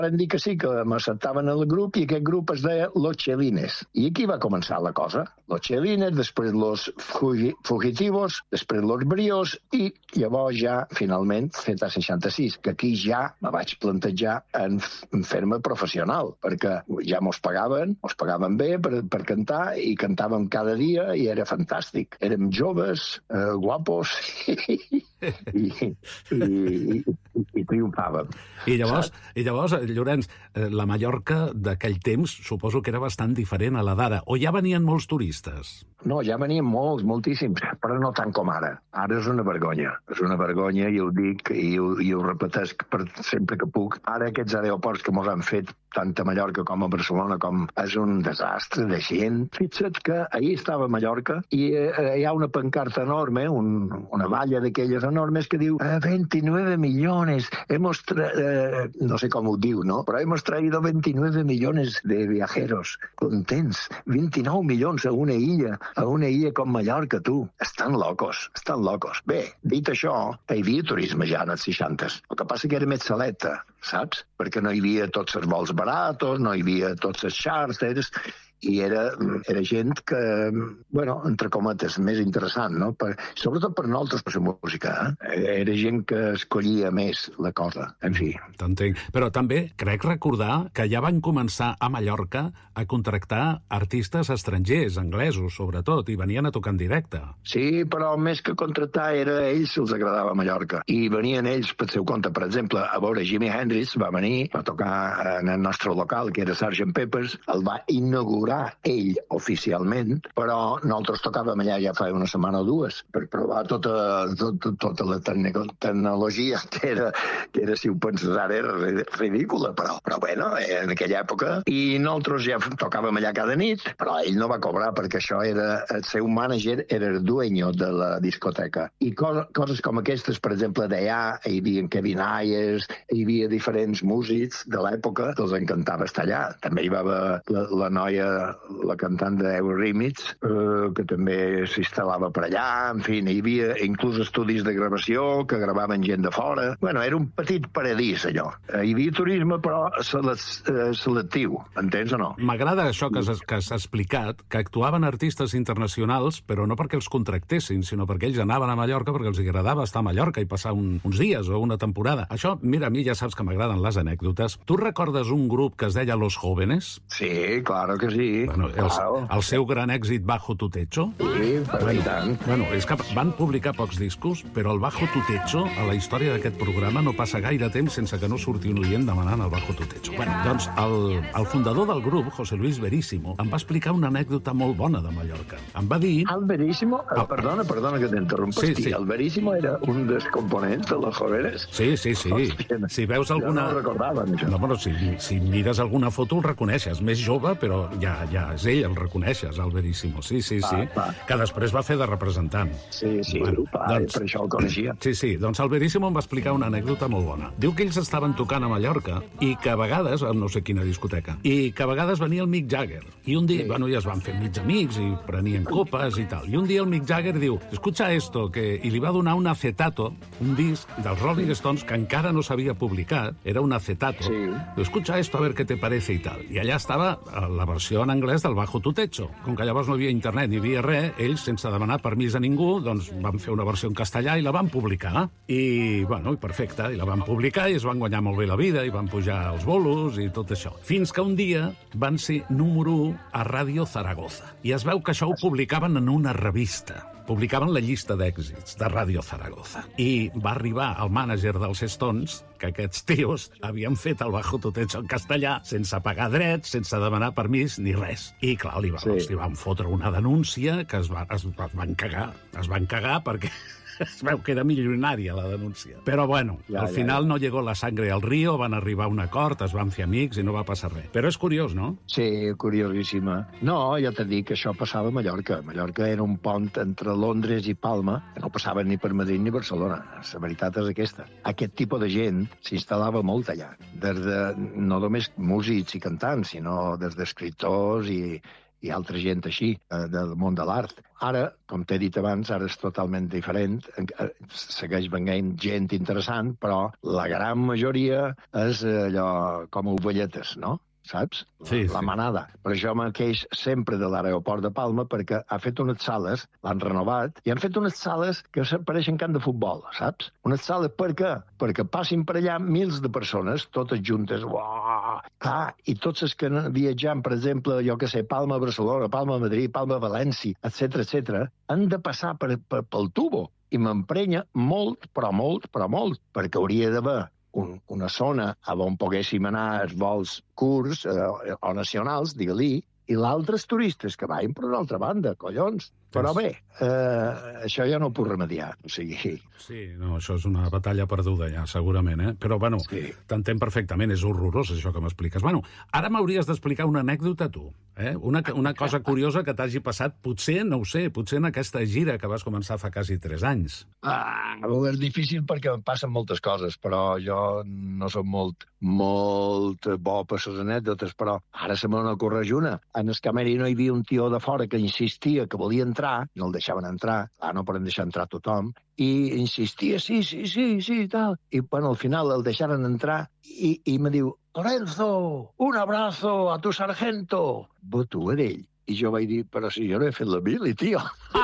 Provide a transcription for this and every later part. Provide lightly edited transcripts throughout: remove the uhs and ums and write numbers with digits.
Van dir que sí, que m'acceptaven en el grup, i aquest grup es deia Los Chelines. I aquí va començar la cosa. Los Chelines, després Los Fugitivos, després Los Brios, i llavors ja, finalment, Z66, que aquí ja me vaig plantejar en fer-me professional, perquè ja mos pagaven bé per cantar, i cantàvem cada dia, i era fantàstic. Érem joves, guapos, i triomfàvem. I llavors, Llorenç, la Mallorca d'aquell temps suposo que era bastant diferent a la d'ara, o ja venien molts turistes? No, ja venien moltíssims, però no tant com ara. Ara és una vergonya. És una vergonya, i ho dic, i ho repetesc sempre que puc. Ara aquests aeroports que mos han fet, tant a Mallorca com a Barcelona, com és un desastre de gent. Fixa't que ahir estava a Mallorca i hi ha una pancarta enorme, una valla d'aquelles enormes que diu 29 millones, no sé com ho diu, no? Però hemos traído 29 millones de viajeros contents. 29 milions a una illa com Mallorca, tu. Estan locos. Bé, dit això, hi havia turisme ja en els 60s. El que passa que era més saleta, saps? Perquè no hi havia tots els vols baratos, no hi havia tots els charters, i era gent que, bueno, entre cometes, més interessant, no? Sobretot per nosaltres, per la música, Era gent que escollia més la cosa, en fi. T'entenc. Però també crec recordar que ja van començar a Mallorca a contractar artistes estrangers, anglesos, sobretot, i venien a tocar en directe. Sí, però més que contractar era ells, els agradava Mallorca. I venien ells pel seu compte. Per exemple, a veure, Jimi Hendrix va venir, va tocar en el nostre local, que era Sgt. Pepper's, el va inaugurar ell oficialment, però nosaltres tocàvem allà ja fa una setmana o dues per provar tota la tecnologia que era, si ho penses ara, era ridícula, però bueno, en aquella època. I nosaltres ja tocàvem allà cada nit, però ell no va cobrar perquè això era, el seu mànager era el dueño de la discoteca. I coses com aquestes, per exemple, d'allà hi havia Kevin Ayers, hi havia diferents músics de l'època que els encantava estar allà. També hi va haver la noia, la cantant d'Eurythmics, que també s'instal·lava per allà, en fi, hi havia inclús estudis de gravació que gravaven gent de fora. Bueno, era un petit paradís, allò. Hi havia turisme, però selectiu, entens o no? M'agrada això que s'ha explicat, que actuaven artistes internacionals, però no perquè els contractessin, sinó perquè ells anaven a Mallorca perquè els agradava estar a Mallorca i passar uns dies o una temporada. Això, mira, a mi ja saps que m'agraden les anècdotes. Tu recordes un grup que es deia Los Jóvenes? Sí, claro que sí. Bueno, el seu gran èxit Bajo tu techo. Sí, però i tant. Bueno, és que van publicar pocs discos, però el Bajo tu techo, a la història d'aquest programa, no passa gaire temps sense que no surti un oient demanant el Bajo tu techo. Bueno, doncs el fundador del grup, José Luis Veríssimo, em va explicar una anècdota molt bona de Mallorca. Em va dir... El Veríssimo? Perdona que t'interrompi. Sí. El Veríssimo era un dels components de Los Jóvenes? Sí. Hòstia, si veus alguna... Jo no recordava, això. No, bueno, si mires alguna foto el reconeixes. Més jove, però ja és ell, el reconeixes, el Veríssimo. Sí. Que després va fer de representant. Sí, bueno, doncs, per això el coneixia. Sí, doncs el Veríssimo em va explicar una anècdota molt bona. Diu que ells estaven tocant a Mallorca i que a vegades, no sé quina discoteca, i que a vegades venia el Mick Jagger. I un dia, bueno, ja es van fer mig amics i prenien copes i tal. I un dia el Mick Jagger diu, escucha esto, i li va donar un acetato, un disc dels Rolling Stones que encara no s'havia publicat, era un acetato. Sí. Diu, escucha esto, a ver qué te parece i tal. I allà estava la versió en anglès del Bajo tu techo. Com que llavors no hi havia internet ni hi havia res, ells, sense demanar permís a ningú, doncs van fer una versió en castellà i la van publicar. I, bueno, perfecte, i la van publicar i es van guanyar molt bé la vida i van pujar els bolos i tot això. Fins que un dia van ser número 1 a Ràdio Zaragoza. I es veu que això ho publicaven en una revista. Publicaven la llista d'èxits de Ràdio Zaragoza. I va arribar el mànager dels Stones que aquests tios havien fet el Bajo tu techo en castellà sense pagar drets, sense demanar permís ni res. I, clar, li van fotre una denúncia que es van cagar. Es van cagar perquè... Es veu que era milionària la denúncia. Però, bueno, al final no llegó la sangre al río, van arribar a un acord, es van fer amics i no va passar res. Però és curiós, no? Sí, curiosíssima. No, ja t'he dit que això passava a Mallorca. Mallorca era un pont entre Londres i Palma, que no passava ni per Madrid ni Barcelona. La veritat és aquesta. Aquest tipus de gent s'instal·lava molt allà. Des de, no només músics i cantants, sinó des d'escriptors i altra gent així, del món de l'art. Ara, com t'he dit abans, ara és totalment diferent, segueix venint gent interessant, però la gran majoria és allò com ovelletes, no? Saps? Sí. La manada. Per això me queix sempre de l'aeroport de Palma, perquè ha fet unes sales, l'han renovat, i han fet unes sales que pareixen camp de futbol, saps? Unes sales per què? Perquè passin per allà mils de persones, totes juntes, uah! Clar, i tots els que viatjant, per exemple, jo que sé, Palma a Barcelona, Palma a Madrid, Palma a València, etc, han de passar pel tubo. I m'emprenya molt, però molt, perquè hauria d'haver una zona on poguéssim anar als vols curts o nacionals, digue-li, i l'altre és turistes que vagin per una altra banda, collons. Però bé, això ja no ho puc remediar, o sigui... Sí, no, això és una batalla perduda ja, segurament, eh? Però, bueno, sí. T'entenc perfectament, és horrorós això que m'expliques. Bueno, ara m'hauries d'explicar una anècdota tu, eh? Una cosa curiosa que t'hagi passat, potser, no ho sé, potser en aquesta gira que vas començar fa quasi 3 anys. És difícil perquè em passen moltes coses, però jo no soc molt bo per les anècdotes, però ara se me n'ocorreix una. En el camerino hi havia un tio de fora que insistia que volia entrar, no el deixaven entrar, no podem deixar entrar tothom, i insistia, sí, tal. I, bueno, al final el deixaren entrar i me diu, Lorenzo, un abrazo a tu sargento. Tu era ell. I jo vaig dir, però si jo no he fet la mili, tio.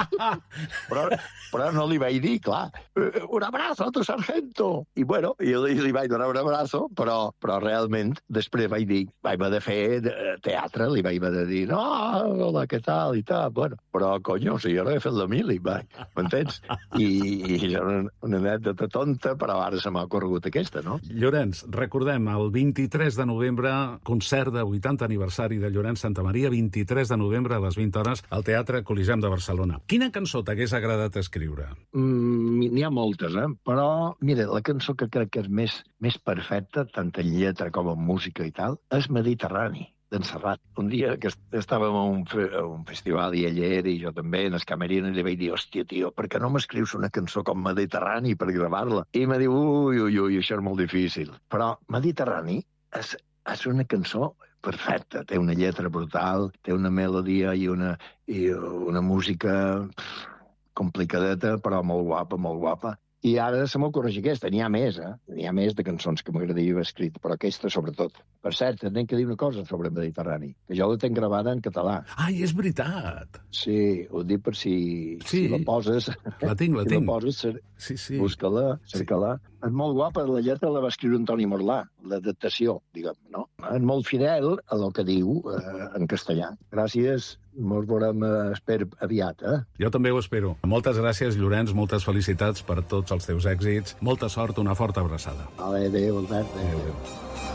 però no li vaig dir, clar, un abrazo a tu sargento. I bueno, li vaig donar un abrazo, però realment després vaig haver de fer teatre, li vaig haver de dir, no, hola, què tal, i tal. Bueno, però, conyo, si jo no he fet la mili, m'entens? I una anècdota tonta, però ara se m'ha ocorregut aquesta, no? Llorenç, recordem, el 23 de novembre, concert de 80 aniversari de Llorenç Santamaria, 23 de novembre a les 20 hores al Teatre Coliseum de Barcelona. Quina cançó t'hagués agradat escriure? N'hi ha moltes, però, mira, la cançó que crec que és més perfecta, tant en lletra com en música i tal, és Mediterrani, d'en Serrat. Un dia que estàvem a un festival i ell era, i jo també, en el camerino, i li vaig dir, hòstia, tio, per què no m'escrius una cançó com Mediterrani per gravar-la? I me diu, ui, això és molt difícil. Però Mediterrani és una cançó perfecta, té una lletra brutal, té una melodia i una música complicadeta, però molt guapa. I ara se m'ocorreix aquesta, n'hi ha més, N'hi ha més de cançons que m'agradaria haver escrit, però aquesta sobretot. Per cert, tinc que dir una cosa sobre Mediterrani, que jo la tenc gravada en català. Ai, és veritat! Sí, ho dic per si la poses... La tinc. Si la poses, busca-la, cerca-la. És molt guapa, la lletra la va escriure Antoni Morlà, l'adaptació, diguem, no? És molt fidel a lo que diu en castellà. Gràcies. Ens veurem, espero, aviat, Jo també ho espero. Moltes gràcies, Llorenç, moltes felicitats per tots els teus èxits. Molta sort, una forta abraçada. Adéu, Albert. Adéu.